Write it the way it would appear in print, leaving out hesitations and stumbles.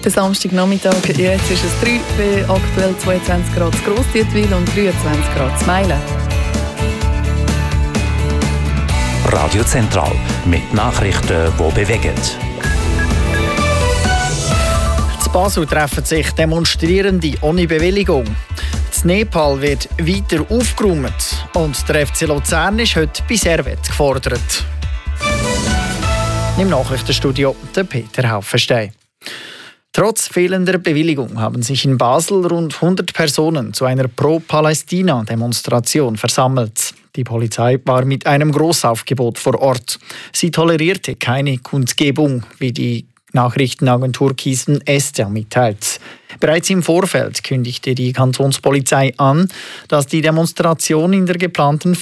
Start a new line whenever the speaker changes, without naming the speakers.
Der Samstagnachmittag, jetzt ist es 3, bei aktuell 22 Grad in Grossdietwil und 23 Grad in Meilen.
Radio Zentral mit Nachrichten, die bewegen.
In Basel treffen sich Demonstrierende ohne Bewilligung. In Nepal wird weiter aufgeräumt und der FC Luzern ist heute bei Servet gefordert. Im Nachrichtenstudio der Peter Haufenstein. Trotz fehlender Bewilligung haben sich in Basel rund 100 Personen zu einer Pro-Palästina-Demonstration versammelt. Die Polizei war mit einem Grossaufgebot vor Ort. Sie tolerierte keine Kundgebung, wie die Nachrichtenagentur Kisen-Estia mitteilt. Bereits im Vorfeld kündigte die Kantonspolizei an, dass die Demonstration in der geplanten